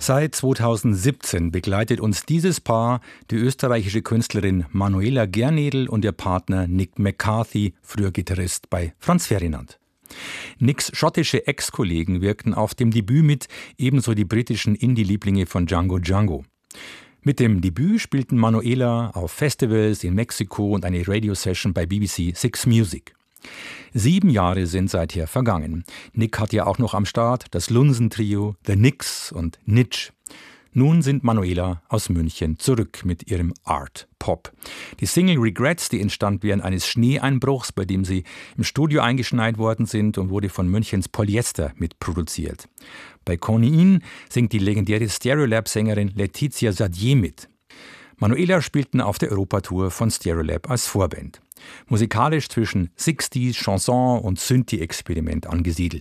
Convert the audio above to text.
Seit 2017 begleitet uns dieses Paar, die österreichische Künstlerin Manuela Gernedl und ihr Partner Nick McCarthy, früher Gitarrist bei Franz Ferdinand. Nicks schottische Ex-Kollegen wirkten auf dem Debüt mit, ebenso die britischen Indie-Lieblinge von Django Django. Mit dem Debüt spielten Manuela auf Festivals in Mexiko und eine Radio-Session bei BBC Six Music. 7 Jahre sind seither vergangen. Nick hat ja auch noch am Start das Lunsen-Trio The Nicks und Nitsch. Nun sind Manuela aus München zurück mit ihrem Art Pop. Die Single Regrets, die entstand während eines Schneeeinbruchs, bei dem sie im Studio eingeschneit worden sind, und wurde von Münchens Polyester mitproduziert. Bei Konin singt die legendäre Stereolab-Sängerin Letizia Sadier mit. Manuela spielten auf der Europatour von Stereolab als Vorband. Musikalisch zwischen 60s, Chanson und Synthie-Experiment angesiedelt.